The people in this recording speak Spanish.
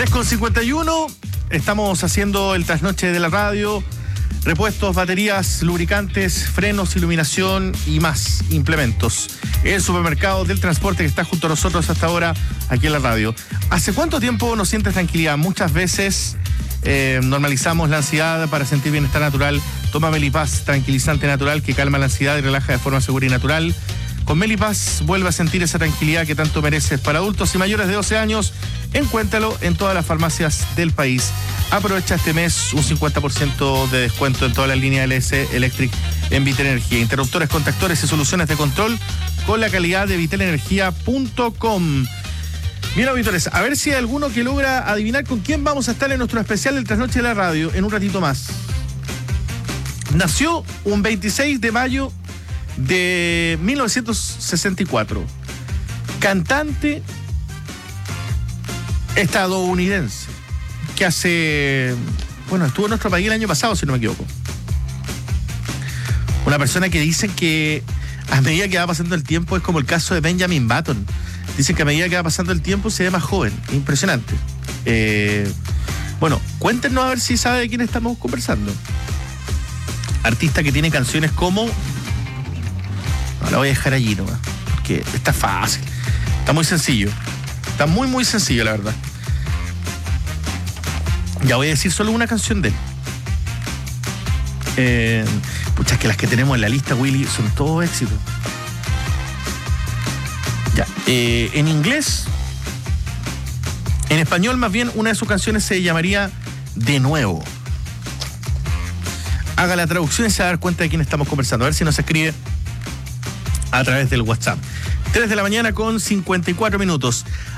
3:51, estamos haciendo el trasnoche de la radio. Repuestos, baterías, lubricantes, frenos, iluminación y más implementos. El supermercado del transporte que está junto a nosotros hasta ahora aquí en la radio. ¿Hace cuánto tiempo no sientes tranquilidad? Muchas veces normalizamos la ansiedad para sentir bienestar natural. Toma Melipaz, tranquilizante natural que calma la ansiedad y relaja de forma segura y natural. Con Melipaz vuelve a sentir esa tranquilidad que tanto mereces. Para adultos y mayores de 12 años, encuéntralo en todas las farmacias del país. Aprovecha este mes un 50% de descuento en toda la línea LS Electric en Vitel Energía. Interruptores, contactores y soluciones de control con la calidad de vitelenergia.com. Bien, auditores, a ver si hay alguno que logra adivinar con quién vamos a estar en nuestro especial del Trasnoche de la Radio en un ratito más. Nació un 26 de mayo de 1964. Cantante estadounidense que estuvo en nuestro país el año pasado, si no me equivoco. Una persona que dicen que a medida que va pasando el tiempo es como el caso de Benjamin Button. Dicen que a medida que va pasando el tiempo se ve más joven. Impresionante. Cuéntenos a ver si sabe de quién estamos conversando. Artista que tiene canciones como... No, la voy a dejar allí nomás, porque está fácil. Está muy sencillo. Está muy, muy sencillo, la verdad. Ya voy a decir solo una canción de él. Es que las que tenemos en la lista, Willy, son todo éxitos. Ya. En inglés, en español más bien, una de sus canciones se llamaría De Nuevo. Haga la traducción y se va a dar cuenta de quién estamos conversando. A ver si nos escribe a través del WhatsApp. 3 de la mañana con 54 minutos.